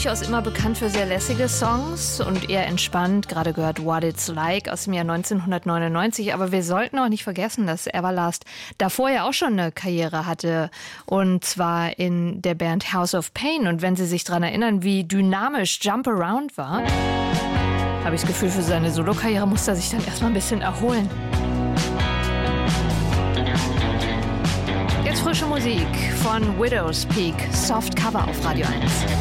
Durchaus immer bekannt für sehr lässige Songs und eher entspannt. Gerade gehört What It's Like aus dem Jahr 1999. Aber wir sollten auch nicht vergessen, dass Everlast davor ja auch schon eine Karriere hatte. Und zwar in der Band House of Pain. Und wenn Sie sich daran erinnern, wie dynamisch Jump Around war, habe ich das Gefühl, für seine Solokarriere muss er sich dann erstmal ein bisschen erholen. Jetzt frische Musik von Widow's Peak, Soft Cover auf Radio 1.